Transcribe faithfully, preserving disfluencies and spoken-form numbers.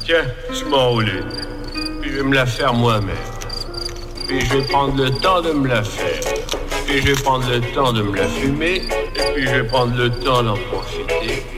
Tiens, je m'enroule une. Puis je vais me la faire moi-même. Puis je vais prendre le temps de me la faire. Puis je vais prendre le temps de me la fumer. Et puis je vais prendre le temps d'en profiter.